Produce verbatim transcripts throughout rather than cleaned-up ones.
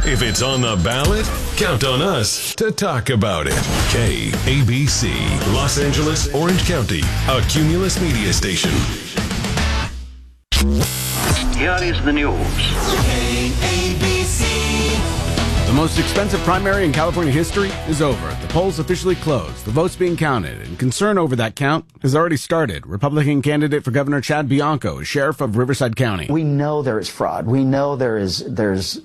If it's on the ballot, count on us to talk about it. K A B C, Los Angeles, Orange County, a Cumulus media station. Here is the news. K A B C. The most expensive primary in California history is over. The polls officially closed, the votes being counted, and concern over that count has already started. Republican candidate for Governor Chad Bianco is sheriff of Riverside County. We know there is fraud. We know there is, there's,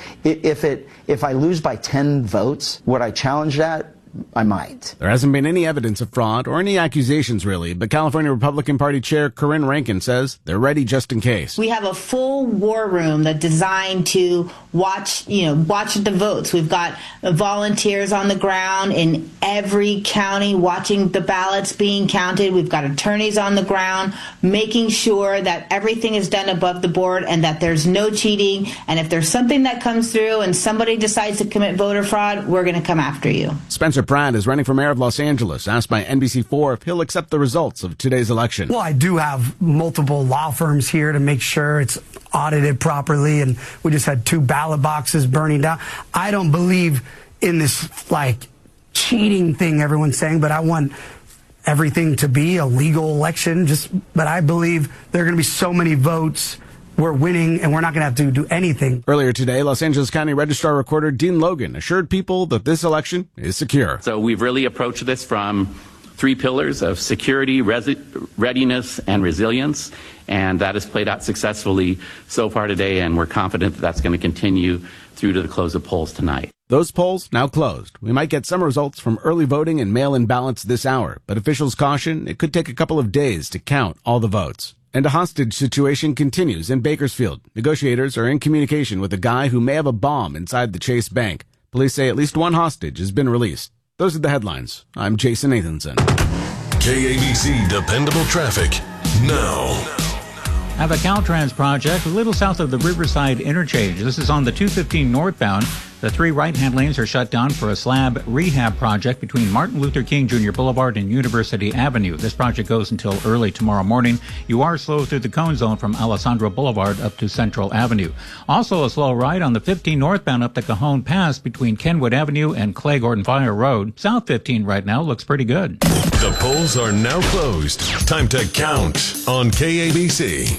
if it, if I lose by ten votes, would I challenge that? I might. There hasn't been any evidence of fraud or any accusations, really, but California Republican Party Chair Corinne Rankin says they're ready just in case. We have a full war room that's designed to watch, you know, watch the votes. We've got volunteers on the ground in every county watching the ballots being counted. We've got attorneys on the ground making sure that everything is done above the board and that there's no cheating. And if there's something that comes through and somebody decides to commit voter fraud, we're going to come after you. Spencer Pratt is running for mayor of Los Angeles, asked by N B C four if he'll accept the results of today's election. Well, I do have multiple law firms here to make sure it's audited properly, and we just had two ballot boxes burning down. I don't believe in this, like, cheating thing everyone's saying, but I want everything to be a legal election. Just, but I believe there are going to be so many votes. We're winning, and we're not going to have to do anything. Earlier today, Los Angeles County Registrar Recorder Dean Logan assured people that this election is secure. So we've really approached this from three pillars of security, resi- readiness, and resilience, and that has played out successfully so far today, and we're confident that that's going to continue through to the close of polls tonight. Those polls now closed. We might get some results from early voting and mail-in ballots this hour, but officials caution it could take a couple of days to count all the votes. And a hostage situation continues in Bakersfield. Negotiators are in communication with a guy who may have a bomb inside the Chase Bank. Police say at least one hostage has been released. Those are the headlines. I'm Jason Nathanson. K A B C Dependable Traffic now. Have a Caltrans project a little south of the Riverside interchange. This is on the two fifteen northbound. The three right-hand lanes are shut down for a slab rehab project between Martin Luther King Junior Boulevard and University Avenue. This project goes until early tomorrow morning. You are slow through the cone zone from Alessandro Boulevard up to Central Avenue. Also a slow ride on the fifteen northbound up the Cajon Pass between Kenwood Avenue and Clay Gordon Fire Road. South fifteen right now looks pretty good. The polls are now closed. Time to count on K A B C.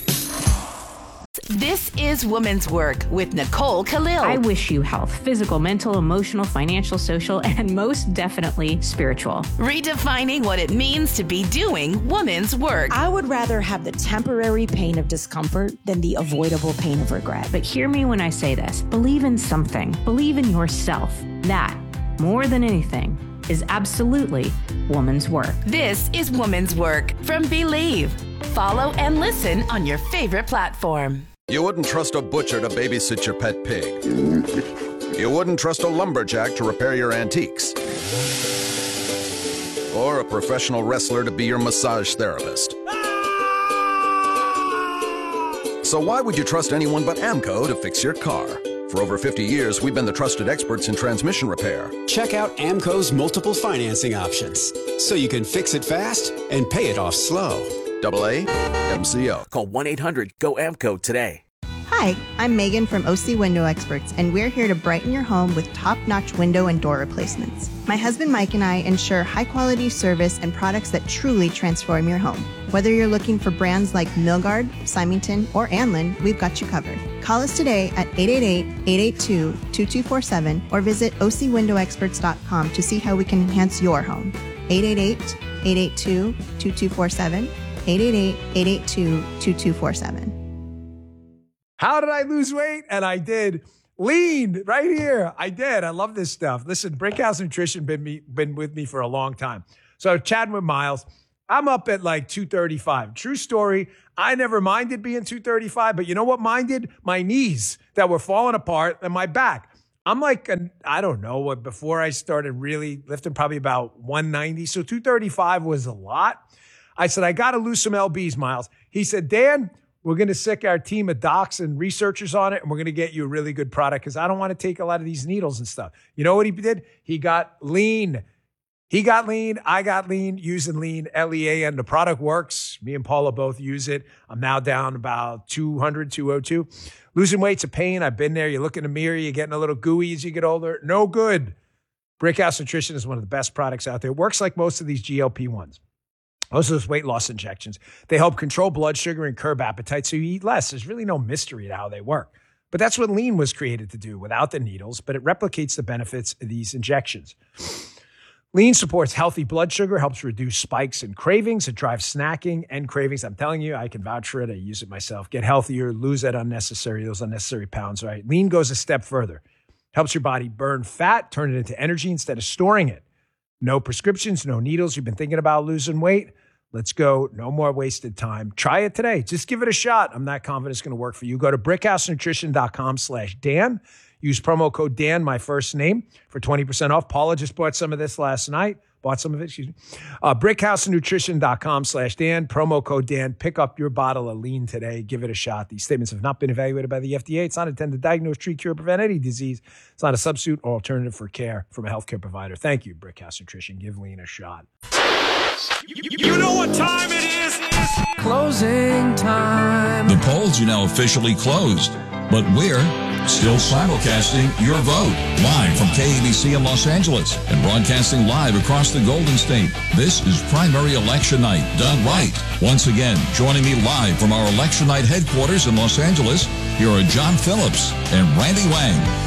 This is Women's Work with Nicole Khalil. I wish you health, physical, mental, emotional, financial, social, and most definitely spiritual. Redefining what it means to be doing women's work. I would rather have the temporary pain of discomfort than the avoidable pain of regret. But hear me when I say this. Believe in something. Believe in yourself. That, more than anything, is absolutely woman's work. This is Women's Work from Believe. Follow and listen on your favorite platform. You wouldn't trust a butcher to babysit your pet pig. You wouldn't trust a lumberjack to repair your antiques. Or a professional wrestler to be your massage therapist. So why would you trust anyone but AMCO to fix your car? For over fifty years, we've been the trusted experts in transmission repair. Check out AMCO's multiple financing options, so you can fix it fast and pay it off slow. Double A M C O. Call one eight hundred G O A M C O today. Hi, I'm Megan from O C Window Experts, and we're here to brighten your home with top-notch window and door replacements. My husband Mike and I ensure high-quality service and products that truly transform your home. Whether you're looking for brands like Milgard, Symington, or Anlin, we've got you covered. Call us today at eight eight eight, eight eight two, two two four seven or visit O C window experts dot com to see how we can enhance your home. eight eight eight, eight eight two, two two four seven, eight eight eight, eight eight two, two two four seven. How did I lose weight? And I did. Lean right here. I did. I love this stuff. Listen, Brickhouse Nutrition been me been with me for a long time. So chatting with Miles, I'm up at like two thirty-five. True story. I never minded being two thirty-five, but you know what minded? My knees that were falling apart and my back. I'm like, an, I don't know what, before I started really lifting, probably about one ninety. So two thirty-five was a lot. I said, I got to lose some L Bs, Miles. He said, Dan, we're going to sick our team of docs and researchers on it, and we're going to get you a really good product because I don't want to take a lot of these needles and stuff. You know what he did? He got lean. He got lean. I got lean using lean, L E A N. The product works. Me and Paula both use it. I'm now down about two hundred, two oh two. Losing weight's a pain. I've been there. You look in the mirror, you're getting a little gooey as you get older. No good. Brickhouse Nutrition is one of the best products out there. It works like most of these G L P ones. Most of those weight loss injections. They help control blood sugar and curb appetite so you eat less. There's really no mystery to how they work. But that's what Lean was created to do without the needles, but it replicates the benefits of these injections. Lean supports healthy blood sugar, helps reduce spikes and cravings. It drives snacking and cravings. I'm telling you, I can vouch for it. I use it myself. Get healthier, lose that unnecessary, those unnecessary pounds, right? Lean goes a step further. Helps your body burn fat, turn it into energy instead of storing it. No prescriptions, no needles. You've been thinking about losing weight? Let's go. No more wasted time. Try it today. Just give it a shot. I'm not confident it's going to work for you. Go to brickhousenutrition.com slash Dan. Use promo code Dan, my first name, for twenty percent off. Paula just bought some of this last night. Bought some of it, excuse me. Uh, brickhousenutrition.com slash Dan. Promo code Dan. Pick up your bottle of Lean today. Give it a shot. These statements have not been evaluated by the F D A. It's not intended to diagnose, treat, cure, or prevent any disease. It's not a substitute or alternative for care from a healthcare provider. Thank you, Brickhouse Nutrition. Give Lean a shot. You, you know what time it is? Closing time. The polls are now officially closed, but we're still simulcasting your vote live from K A B C in Los Angeles and broadcasting live across the Golden State. This is primary election night done right. Once again, joining me live from our election night headquarters in Los Angeles, here are John Phillips and Randy Wang.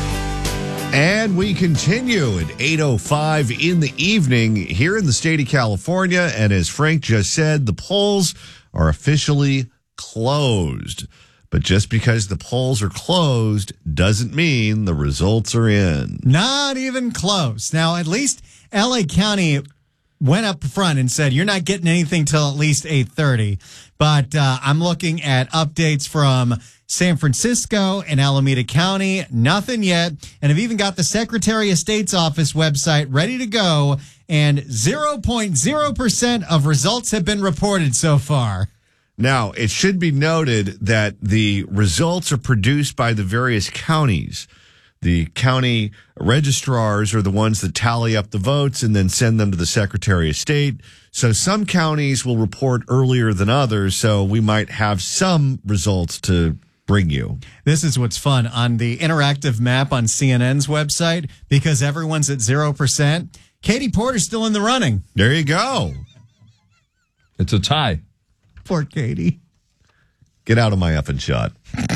And we continue at eight oh five in the evening here in the state of California. And as Frank just said, the polls are officially closed. But just because the polls are closed doesn't mean the results are in. Not even close. Now, at least L A County went up front and said, you're not getting anything till at least eight thirty. But uh, I'm looking at updates from San Francisco and Alameda County. Nothing yet. And I've even got the Secretary of State's office website ready to go. And zero point zero percent of results have been reported so far. Now, it should be noted that the results are produced by the various counties. The county registrars are the ones that tally up the votes and then send them to the Secretary of State. So some counties will report earlier than others, so we might have some results to bring you. This is what's fun on the interactive map on C N N's website, because everyone's at zero percent. Katie Porter's still in the running. There you go. It's a tie. Poor Katie. Get out of my effing shot.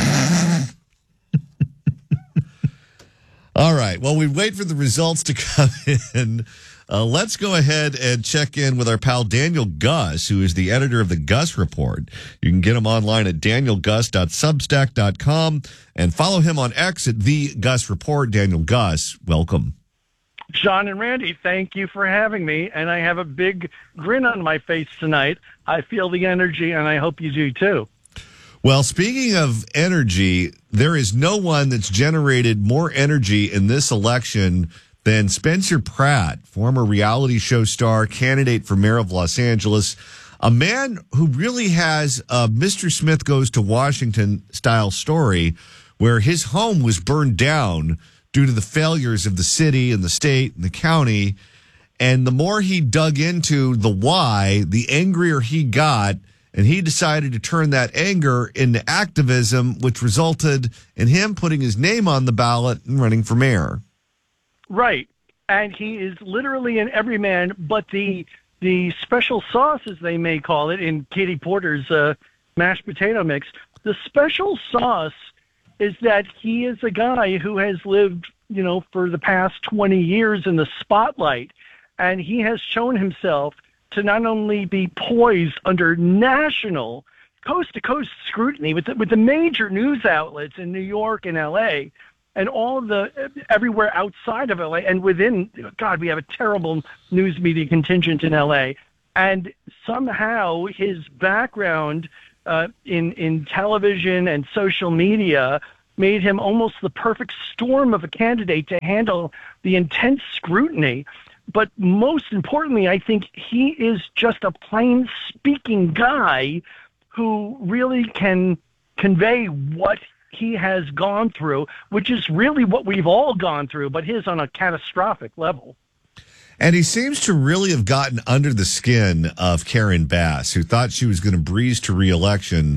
All right. Well, we wait for the results to come in. Uh, let's go ahead and check in with our pal Daniel Gus, who is the editor of the Gus Report. You can get him online at daniel gus dot substack dot com and follow him on X at the Gus Report. Daniel Gus, welcome. John and Randy, thank you for having me, and I have a big grin on my face tonight. I feel the energy, and I hope you do too. Well, speaking of energy, there is no one that's generated more energy in this election than Spencer Pratt, former reality show star, candidate for mayor of Los Angeles, a man who really has a Mister Smith Goes to Washington style story where his home was burned down due to the failures of the city and the state and the county. And the more he dug into the why, the angrier he got. And he decided to turn that anger into activism, which resulted in him putting his name on the ballot and running for mayor. Right. And he is literally an everyman, but the the special sauce, as they may call it, in Katie Porter's uh, mashed potato mix, the special sauce is that he is a guy who has lived, you know, for the past twenty years in the spotlight, and he has shown himself to not only be poised under national, coast-to-coast scrutiny with the, with the major news outlets in New York and L A, and all the everywhere outside of L A, and within, God, we have a terrible news media contingent in L A, and somehow his background uh, in in television and social media made him almost the perfect storm of a candidate to handle the intense scrutiny. But most importantly, I think he is just a plain speaking guy who really can convey what he has gone through, which is really what we've all gone through, but his on a catastrophic level. And he seems to really have gotten under the skin of Karen Bass, who thought she was going to breeze to re-election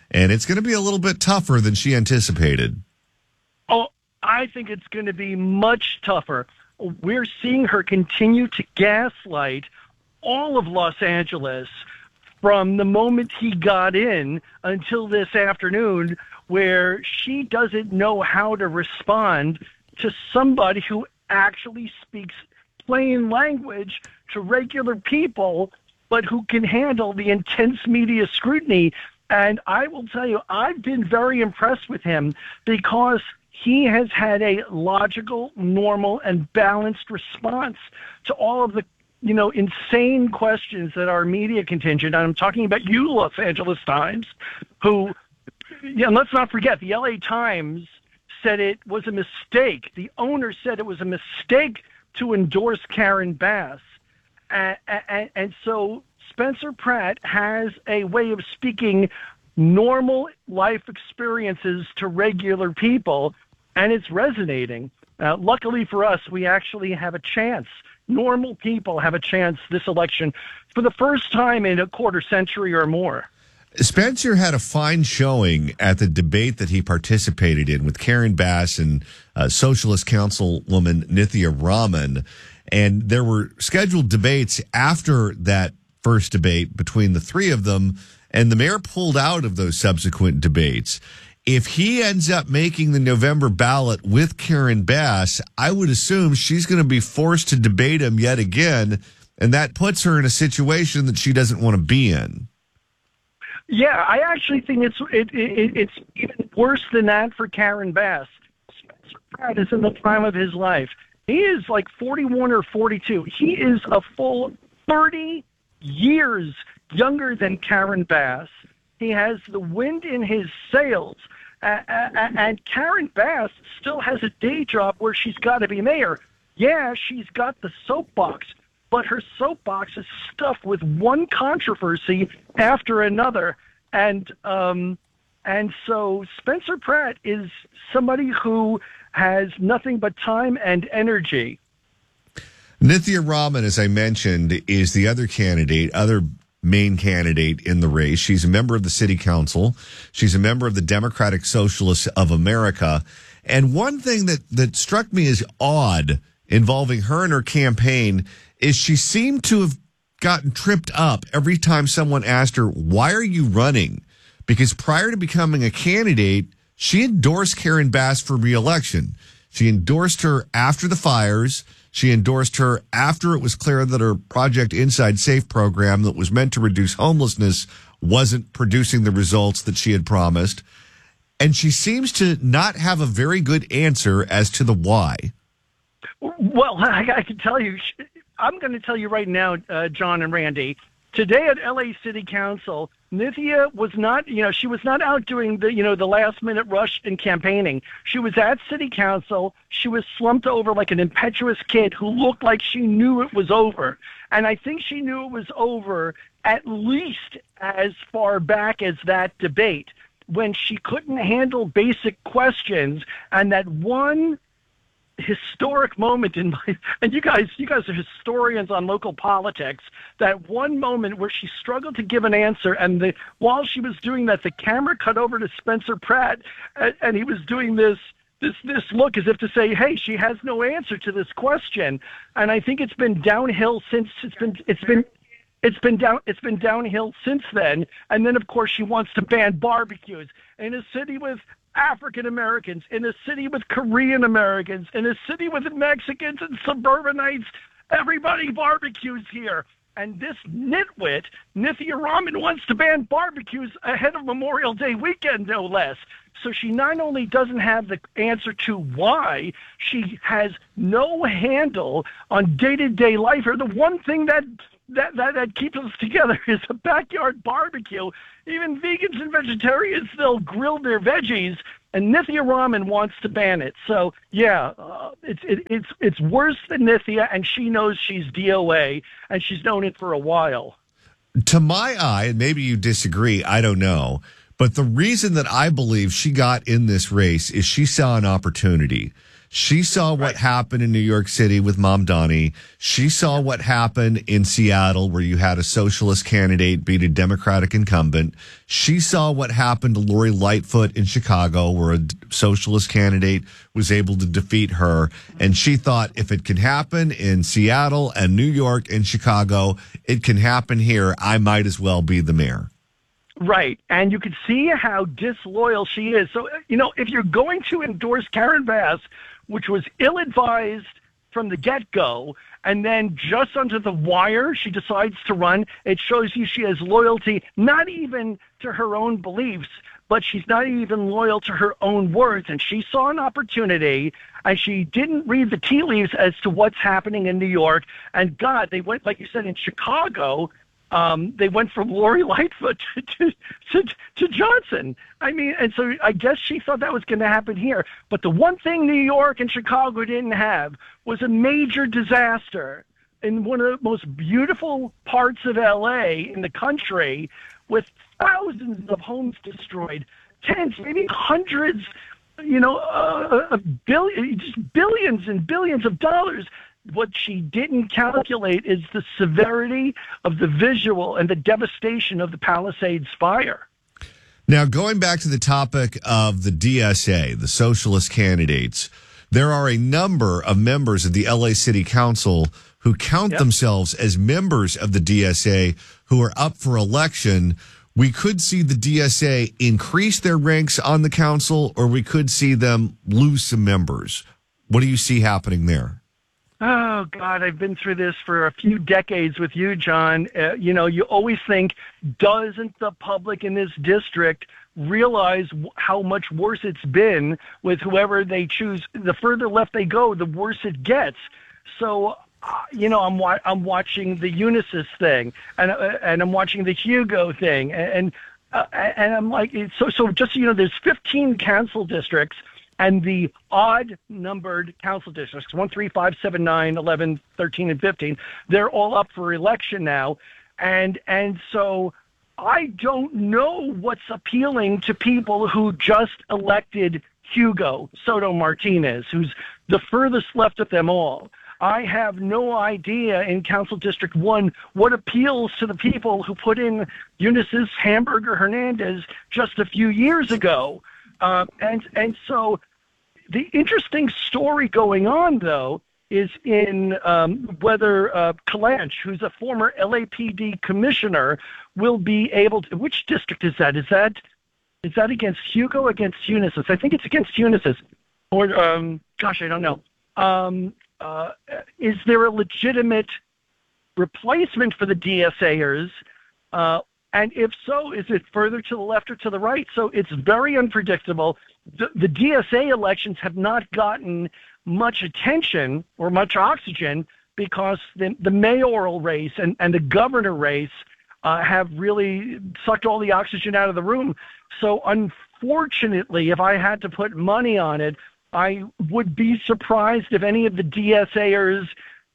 and it's going to be a little bit tougher than she anticipated. Oh, I think it's going to be much tougher. We're seeing her continue to gaslight all of Los Angeles from the moment he got in until this afternoon, where she doesn't know how to respond to somebody who actually speaks plain language to regular people, but who can handle the intense media scrutiny. And I will tell you, I've been very impressed with him because he has had a logical, normal, and balanced response to all of the, you know, insane questions that our media contingent, and I'm talking about you, Los Angeles Times, who, yeah, and let's not forget, the L A Times said it was a mistake. The owner said it was a mistake to endorse Karen Bass. And, and, and so Spencer Pratt has a way of speaking normal life experiences to regular people, and it's resonating. Uh, luckily for us, we actually have a chance. Normal people have a chance this election for the first time in a quarter century or more. Spencer had a fine showing at the debate that he participated in with Karen Bass and uh, Socialist Councilwoman Nithya Raman. And there were scheduled debates after that first debate between the three of them, and the mayor pulled out of those subsequent debates. If he ends up making the November ballot with Karen Bass, I would assume she's going to be forced to debate him yet again, and that puts her in a situation that she doesn't want to be in. Yeah, I actually think it's it, it, it's even worse than that for Karen Bass. Spencer Pratt is in the prime of his life. He is like forty-one or forty-two. He is a full thirty years younger than Karen Bass. He has the wind in his sails. Uh, uh, and Karen Bass still has a day job where she's got to be mayor. Yeah, she's got the soapbox, but her soapbox is stuffed with one controversy after another. And um, and so Spencer Pratt is somebody who has nothing but time and energy. Nithya Raman, as I mentioned, is the other candidate, other main candidate in the race. She's a member of the city council. She's a member of the Democratic Socialists of America. And one thing that, that struck me as odd involving her and her campaign is she seemed to have gotten tripped up every time someone asked her, why are you running? Because prior to becoming a candidate, she endorsed Karen Bass for re-election. She endorsed her after the fires. She endorsed her after it was clear that her Project Inside Safe program that was meant to reduce homelessness wasn't producing the results that she had promised. And she seems to not have a very good answer as to the why. Well, I, I can tell you, I'm going to tell you right now, uh, John and Randy, today at L A City Council, Nithya was not, you know, she was not out doing the, you know, the last minute rush in campaigning. She was at City Council. She was slumped over like an impetuous kid who looked like she knew it was over. And I think she knew it was over at least as far back as that debate when she couldn't handle basic questions. And that one historic moment in my, and you guys, you guys are historians on local politics, that one moment where she struggled to give an answer, and the, while she was doing that, the camera cut over to Spencer Pratt, and, and he was doing this, this, this look as if to say, hey, she has no answer to this question. And I think it's been downhill since it's been, it's been, it's been down, it's been downhill since then. And then of course she wants to ban barbecues in a city with African Americans, in a city with Korean Americans, in a city with Mexicans and suburbanites. Everybody barbecues here. And this nitwit, Nithya Raman, wants to ban barbecues ahead of Memorial Day weekend, no less. So she not only doesn't have the answer to why, she has no handle on day-to-day life. Or the one thing that That, that that keeps us together is a backyard barbecue. Even vegans and vegetarians, they'll grill their veggies, and Nithya Raman wants to ban it. So, yeah, uh, it's it, it's it's worse than Nithya, and she knows she's D O A, and she's known it for a while. To my eye, and maybe you disagree, I don't know, But the reason that I believe she got in this race is she saw an opportunity. She saw what happened in New York City with Mamdani. She saw what happened in Seattle, where you had a socialist candidate beat a Democratic incumbent. She saw what happened to Lori Lightfoot in Chicago, where a socialist candidate was able to defeat her. And she thought, if it can happen in Seattle and New York and Chicago, it can happen here. I might as well be the mayor. Right. And you can see how disloyal she is. So, you know, if you're going to endorse Karen Bass, which was ill-advised from the get-go, and then just under the wire, she decides to run, it shows you she has loyalty not even to her own beliefs, but she's not even loyal to her own words. And she saw an opportunity, and she didn't read the tea leaves as to what's happening in New York. And, God, they went, like you said, in Chicago, Um, they went from Lori Lightfoot to, to, to, to Johnson. I mean, and so I guess she thought that was going to happen here. But the one thing New York and Chicago didn't have was a major disaster in one of the most beautiful parts of L A in the country, with thousands of homes destroyed, tens, maybe hundreds, you know, uh, a billion, just billions and billions of dollars. What she didn't calculate is the severity of the visual and the devastation of the Palisades fire. Now, going back to the topic of the D S A, the socialist candidates, there are a number of members of the L A City Council who count yep. themselves as members of the D S A who are up for election. We could see the D S A increase their ranks on the council, or we could see them lose some members. What do you see happening there? Oh, God, I've been through this for a few decades with you, John. Uh, you know, you always think, doesn't the public in this district realize w- how much worse it's been with whoever they choose? The further left they go, the worse it gets. So, uh, you know, I'm wa- I'm watching the Unisys thing, and uh, and I'm watching the Hugo thing, and and, uh, and I'm like, so so just so you know, there's fifteen council districts. And the odd-numbered council districts, one, three, five, seven, nine, eleven, thirteen, and fifteen, they're all up for election now. And and so I don't know what's appealing to people who just elected Hugo Soto Martinez, who's the furthest left of them all. I have no idea in Council District one what appeals to the people who put in Unisys Hamburger Hernandez just a few years ago. Uh, and and so the interesting story going on, though, is in um, whether uh, Kalanch, who's a former L A P D commissioner, will be able to. Which district is that? Is that is that against Hugo or against Unisys? I think it's against Unisys. Or, um, gosh, I don't know. Um, uh, is there a legitimate replacement for the DSAers? Uh, And if so, is it further to the left or to the right? So it's very unpredictable. The, the D S A elections have not gotten much attention or much oxygen because the, the mayoral race and, and the governor race uh, have really sucked all the oxygen out of the room. So unfortunately, if I had to put money on it, I would be surprised if any of the DSAers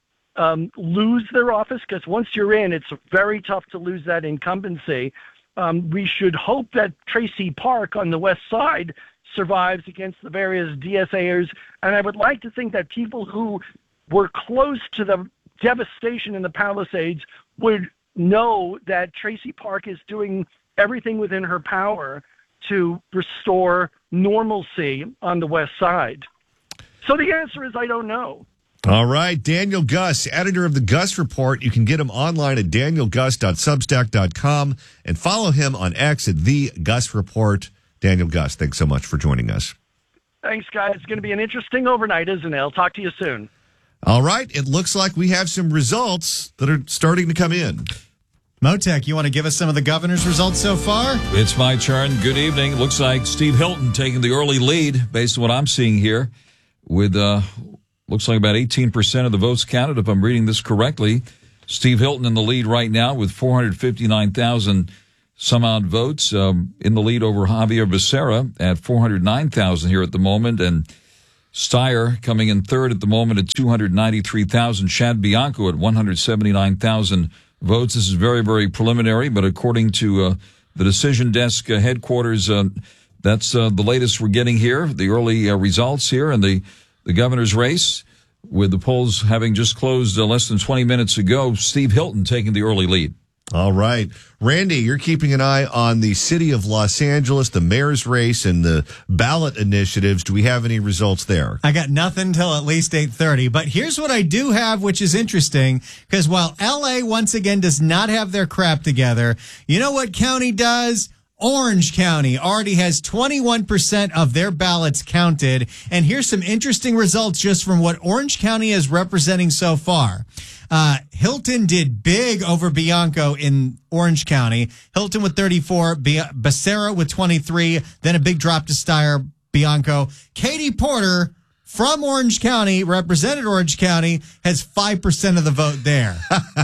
Um, lose their office, because once you're in, it's very tough to lose that incumbency. Um, we should hope that Tracy Park on the west side survives against the various DSAers, and I would like to think that people who were close to the devastation in the Palisades would know that Tracy Park is doing everything within her power to restore normalcy on the west side. So the answer is I don't know. All right, Daniel Gus, editor of the Gus Report. You can get him online at daniel gus dot substack dot com and follow him on X at the Gus Report. Daniel Gus, thanks so much for joining us. Thanks, guys. It's going to be an interesting overnight, isn't it? I'll talk to you soon. All right, it looks like we have some results that are starting to come in. Motek, you want to give us some of the governor's results so far? It's my turn. Good evening. Looks like Steve Hilton taking the early lead based on what I'm seeing here with, uh, looks like about eighteen percent of the votes counted, if I'm reading this correctly. Steve Hilton in the lead right now with four hundred fifty-nine thousand some odd votes, um, in the lead over Javier Becerra at four hundred nine thousand here at the moment. And Steyer coming in third at the moment at two hundred ninety-three thousand. Chad Bianco at one hundred seventy-nine thousand votes. This is very, very preliminary, but according to uh, the decision desk uh, headquarters. Uh, that's uh, the latest we're getting here, the early uh, results here in the, the governor's race, with the polls having just closed uh, less than twenty minutes ago. Steve Hilton taking the early lead. All right. Randy, you're keeping an eye on the city of Los Angeles, the mayor's race, and the ballot initiatives. Do we have any results there? I got nothing till at least eight thirty. But here's what I do have, which is interesting, because while L A once again does not have their crap together, you know what county does? Orange County already has twenty-one percent of their ballots counted. And here's some interesting results just from what Orange County is representing so far. Uh, Hilton did big over Bianco in Orange County. Hilton with thirty-four, Be- Becerra with twenty-three, then a big drop to Steyer, Bianco. Katie Porter from Orange County, represented Orange County, has five percent of the vote there.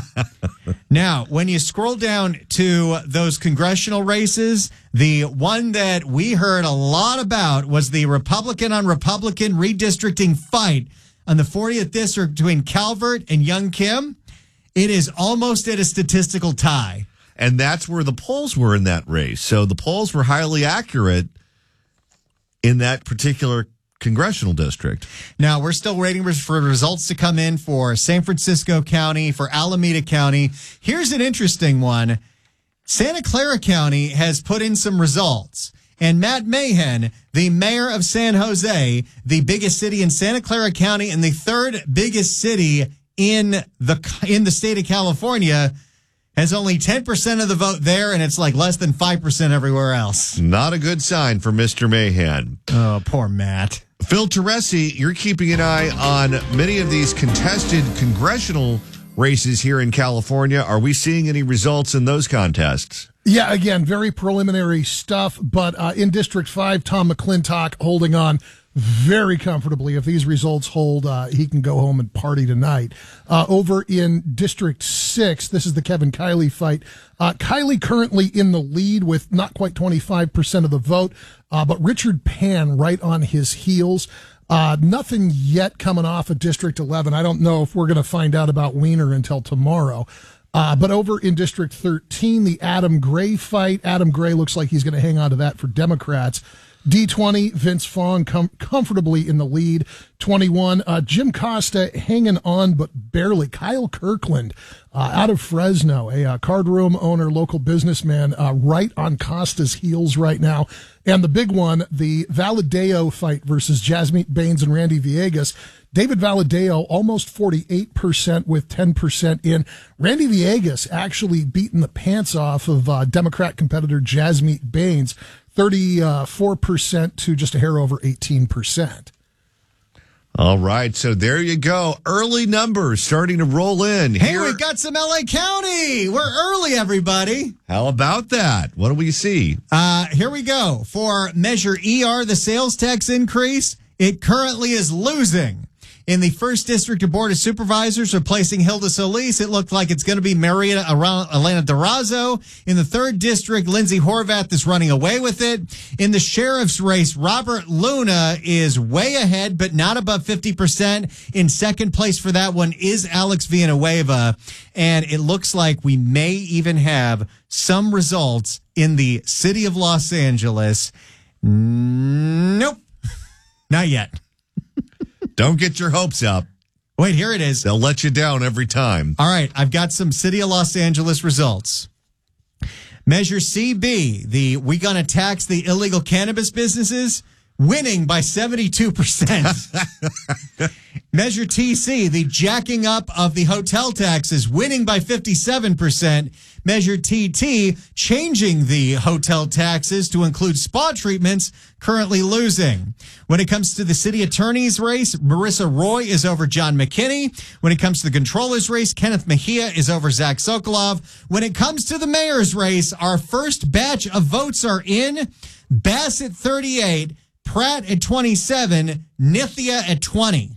Now, when you scroll down to those congressional races, the one that we heard a lot about was the Republican on Republican redistricting fight on the fortieth district between Calvert and Young Kim. It is almost at a statistical tie. And that's where the polls were in that race. So the polls were highly accurate in that particular congressional district. Now, we're still waiting for results to come in for San Francisco County, for Alameda County. Here's an interesting one. Santa Clara County has put in some results. And Matt Mahan, the mayor of San Jose, the biggest city in Santa Clara County and the third biggest city in the in the state of California, has only ten percent of the vote there, and it's like less than five percent everywhere else. Not a good sign for Mister Mahan. Oh, poor Matt. Phil Teresi, you're keeping an eye on many of these contested congressional races here in California. Are we seeing any results in those contests? Yeah, again, very preliminary stuff, but uh, in District five, Tom McClintock holding on very comfortably. If these results hold, uh, he can go home and party tonight. Uh, over in District six, this is the Kevin Kiley fight. Uh, Kiley currently in the lead with not quite twenty-five percent of the vote, uh, but Richard Pan right on his heels. Uh, nothing yet coming off of District eleven. I don't know if we're going to find out about Wiener until tomorrow. Uh, but over in District thirteen, the Adam Gray fight. Adam Gray looks like he's going to hang on to that for Democrats. D twenty, Vince Fong com- comfortably in the lead. twenty-one, uh, Jim Costa hanging on, but barely. Kyle Kirkland uh, out of Fresno, a uh, card room owner, local businessman, uh, right on Costa's heels right now. And the big one, the Valadeo fight versus Jasmeet Bains and Randy Villegas. David Valadeo almost forty-eight percent with ten percent in. Randy Villegas actually beating the pants off of uh, Democrat competitor Jasmeet Bains, thirty-four percent to just a hair over eighteen percent. All right, so there you go. Early numbers starting to roll in. Hey, Here, we got some L A County. We're early, everybody. how about that? What do we see? Uh, here we go. For Measure E R, the sales tax increase, it currently is losing. In the first district, the Board of Supervisors replacing Hilda Solis. It looked like it's going to be Maria Elena Durazo. In the third district, Lindsay Horvath is running away with it. In the sheriff's race, Robert Luna is way ahead, but not above fifty percent. In second place for that one is Alex Villanueva. And it looks like we may even have some results in the city of Los Angeles. Nope. Not yet. Don't get your hopes up. Wait, here it is. They'll let you down every time. All right, I've got some City of Los Angeles results. Measure C B, the we gonna tax the illegal cannabis businesses, winning by seventy-two percent. Measure T C, the jacking up of the hotel taxes, winning by fifty-seven percent. Measure T T, changing the hotel taxes to include spa treatments, currently losing. When it comes to the city attorney's race, Marissa Roy is over John McKinney. When it comes to the controller's race, Kenneth Mejia is over Zach Sokolov. When it comes to the mayor's race, our first batch of votes are in. Bass at thirty-eight, Pratt at twenty-seven, Nithya at twenty.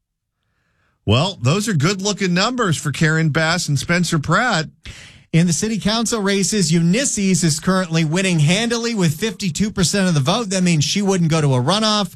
Well, those are good-looking numbers for Karen Bass and Spencer Pratt. In the city council races, Ulysses is currently winning handily with fifty-two percent of the vote. That means she wouldn't go to a runoff.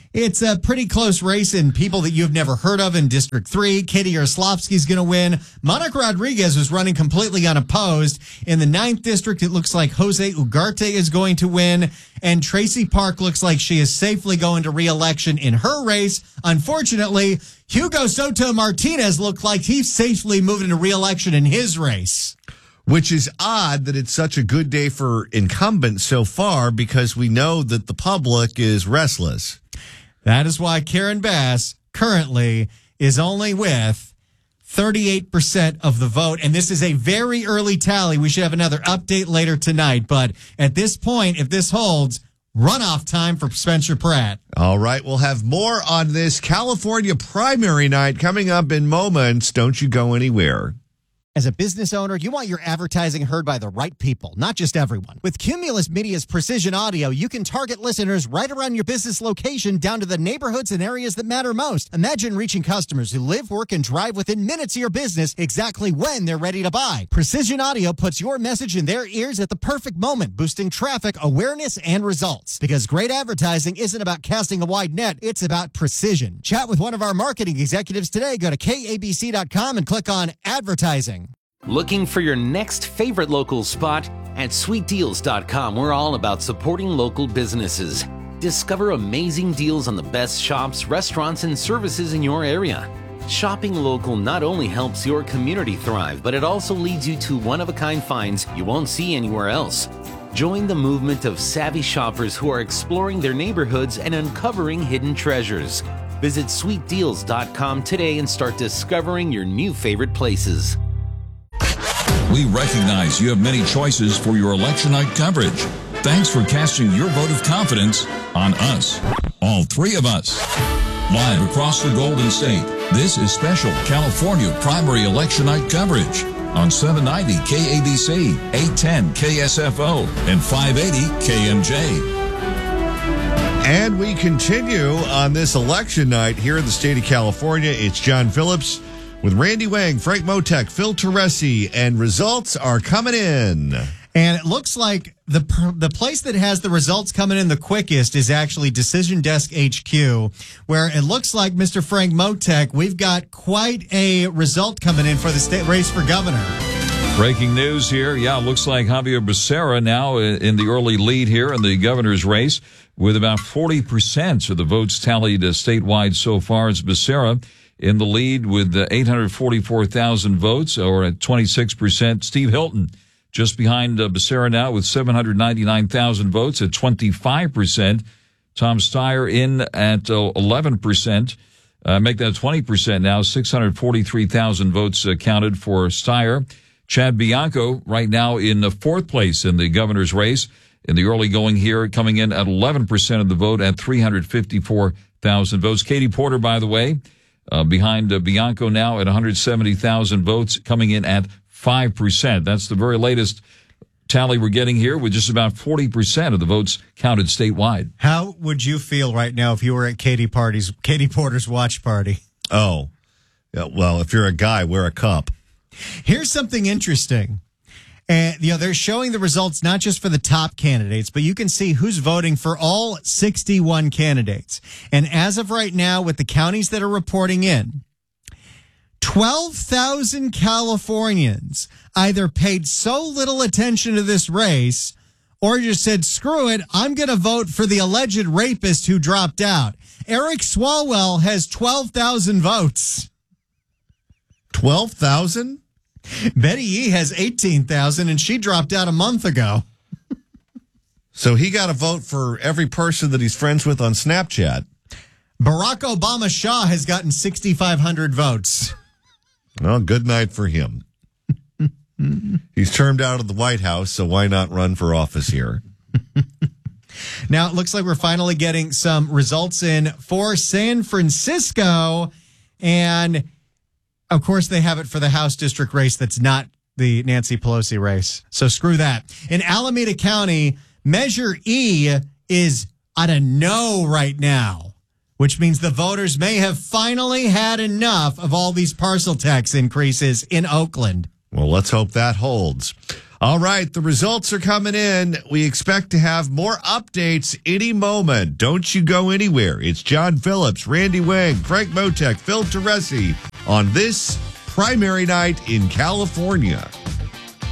It's a pretty close race in people that you've never heard of in District three. Katie Yaroslavsky's going to win. Monica Rodriguez was running completely unopposed. In the ninth District, it looks like Jose Ugarte is going to win. And Tracy Park looks like she is safely going to re-election in her race. Unfortunately, Hugo Soto Martinez looked like he's safely moving to re-election in his race. Which is odd that it's such a good day for incumbents so far, because we know that the public is restless. That is why Karen Bass currently is only with thirty-eight percent of the vote. And this is a very early tally. We should have another update later tonight. But at this point, if this holds, runoff time for Spencer Pratt. All right, we'll have more on this California primary night coming up in moments. Don't you go anywhere. As a business owner, you want your advertising heard by the right people, not just everyone. With Cumulus Media's Precision Audio, you can target listeners right around your business location down to the neighborhoods and areas that matter most. Imagine reaching customers who live, work, and drive within minutes of your business exactly when they're ready to buy. Precision Audio puts your message in their ears at the perfect moment, boosting traffic, awareness, and results. Because great advertising isn't about casting a wide net, it's about precision. Chat with one of our marketing executives today. Go to K A B C dot com and click on advertising. Looking for your next favorite local spot? At sweet deals dot com, we're all about supporting local businesses. Discover amazing deals on the best shops, restaurants, and services in your area. Shopping local not only helps your community thrive, but it also leads you to one-of-a-kind finds you won't see anywhere else. Join the movement of savvy shoppers who are exploring their neighborhoods and uncovering hidden treasures. Visit sweet deals dot com today and start discovering your new favorite places. We recognize you have many choices for your election night coverage. Thanks for casting your vote of confidence on us, all three of us. Live across the Golden State, this is special California primary election night coverage on seven ninety K A B C, eight ten K S F O, and five eighty K M J. And we continue on this election night here in the state of California. It's John Phillips with Randy Wang, Frank Motek, Phil Teresi, and results are coming in. And it looks like the the place that has the results coming in the quickest is actually Decision Desk H Q, where it looks like, Mister Frank Motek, we've got quite a result coming in for the state race for governor. Breaking news here. Yeah, it looks like Javier Becerra now in the early lead here in the governor's race with about forty percent of the votes tallied statewide so far. It's Becerra in the lead with eight hundred forty-four thousand votes, or at twenty-six percent. Steve Hilton just behind uh, Becerra now with seven hundred ninety-nine thousand votes at twenty-five percent. Tom Steyer in at uh, eleven percent. Uh, make that twenty percent now. six hundred forty-three thousand votes uh, counted for Steyer. Chad Bianco right now in the fourth place in the governor's race in the early going here, coming in at eleven percent of the vote at three hundred fifty-four thousand votes. Katie Porter, by the way, Uh, behind uh, Bianco now at one hundred seventy thousand votes, coming in at five percent. That's the very latest tally we're getting here, with just about forty percent of the votes counted statewide. How would you feel right now if you were at Katie Party's, Katie Porter's watch party? Oh, yeah, well, if you're a guy, wear a cup. Here's something interesting. And, you know, they're showing the results not just for the top candidates, but you can see who's voting for all sixty-one candidates. And as of right now, with the counties that are reporting in, twelve thousand Californians either paid so little attention to this race or just said, screw it, I'm going to vote for the alleged rapist who dropped out. Eric Swalwell has twelve thousand votes. twelve thousand? Betty Yee has eighteen thousand, and she dropped out a month ago. So he got a vote for every person that he's friends with on Snapchat. Barack Obama Shaw has gotten sixty-five hundred votes. Well, good night for him. He's termed out of the White House, so why not run for office here? Now, it looks like we're finally getting some results in for San Francisco, and of course, they have it for the House district race that's not the Nancy Pelosi race. So screw that. In Alameda County, Measure E is at a no right now, which means the voters may have finally had enough of all these parcel tax increases in Oakland. Well, let's hope that holds. All right, the results are coming in. We expect to have more updates any moment. Don't you go anywhere. It's John Phillips, Randy Wang, Frank Motek, Phil Teresi on this primary night in California.